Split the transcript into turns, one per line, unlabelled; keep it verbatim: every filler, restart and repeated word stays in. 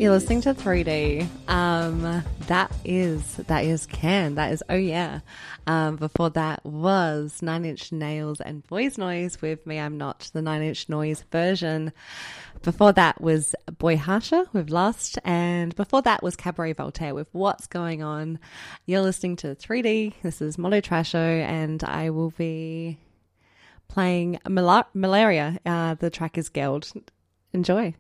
You're listening to three D. Um, that is, that is Can. That is Oh Yeah. Um, before that was Nine Inch Nails and Boys Noise with Me I'm Not, the Nine Inch Noise version. Before that was Boy Harsha with Lust. And before that was Cabaret Voltaire with What's Going On. You're listening to three D. This is Mono Trasho, and I will be playing Mal- Malaria. Uh, the track is Geld. Enjoy.